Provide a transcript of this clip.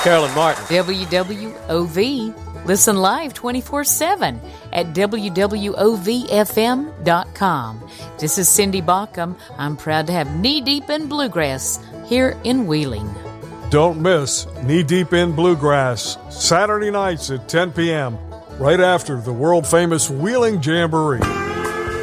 Carolyn Martin. WWOV. Listen live 24/7 at WWOVFM.com. This is Cindy Baucom. I'm proud to have Knee Deep in Bluegrass here in Wheeling. Don't miss Knee Deep in Bluegrass, Saturday nights at 10 p.m., right after the world-famous Wheeling Jamboree.